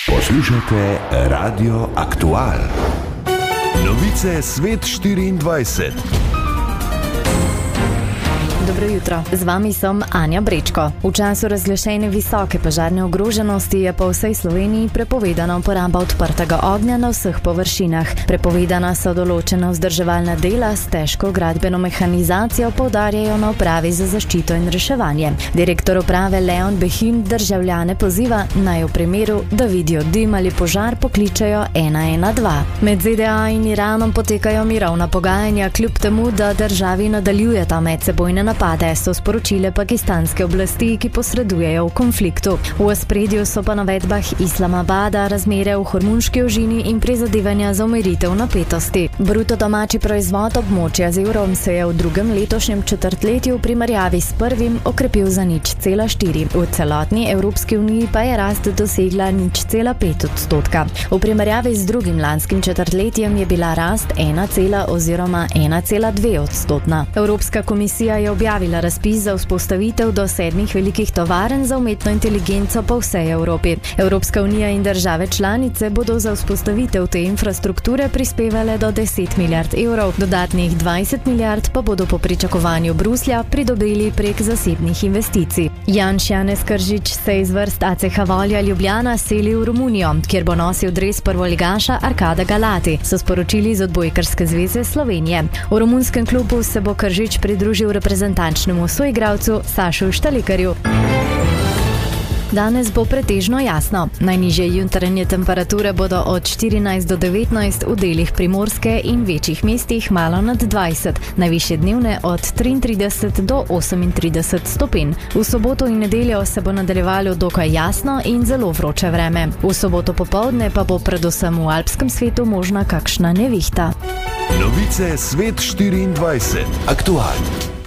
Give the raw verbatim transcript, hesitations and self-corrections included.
Poslušajte Radio Aktual. Novice Svet štiriindvajset. Dobro jutro, z vami sem Anja Brečko. V času razglašene visoke požarne ogroženosti je po vsej Sloveniji prepovedana uporaba odprtega ognja na vseh površinah. Prepovedana so določena vzdrževalna dela s težko gradbeno mehanizacijo, poudarjajo na upravi za zaščito in reševanje. Direktor uprave Leon Behin državljane poziva, naj v primeru, da vidijo dim ali požar, pokličejo ena ena dva. Med Z D A in Iranom potekajo mirovna pogajanja, kljub temu, da državi nadaljujeta medsebojne napade, so sporočile pakistanske oblasti, ki posredujejo v konfliktu. V ospredju so po navedbah Islamabada razmere v Hormunški ožini in prizadevanja za umiritev napetosti. Bruto domači proizvod območja z evrom se je v drugem letošnjem četrtletju v primerjavi s prvim okrepil za nič cela štiri. V celotni Evropski uniji pa je rast dosegla nič cela pet odstotka. V primerjavi z drugim lanskim četrtletjem je bila rast ena cela oziroma ena cela dve odstotna. Evropska komisija je objavila razpis za vzpostavitev do sedmih velikih tovarn za umetno inteligenco po vsej Evropi. Evropska unija in države članice bodo za vzpostavitev te infrastrukture prispevale do deset milijard evrov, dodatnih dvajset milijard pa bodo po pričakovanju Bruslja pridobili prek zasebnih investicij. Janš Janez Kržič se iz vrst A C H Volja Ljubljana seli v Romunijo, kjer bo nosil dres prvoligaša Arkada Galati, so sporočili z Odbojkarske zveze Slovenije. V romunskem klubu se bo Kržič pridružil reprezentančnemu soigralcu Sašu Štalikarju. Danes bo pretežno jasno. Najnižje jutranje temperature bodo od štirinajst do devetnajst, v delih Primorske in večjih mestih malo nad dvajset, najvišje dnevne od triintrideset do osemintrideset stopinj. V soboto in nedeljo se bo nadaljevalo dokaj jasno in zelo vroče vreme. V soboto popoldne pa bo predvsem v alpskem svetu možna kakšna nevihta. Novice Svet štiriindvajset. Aktual.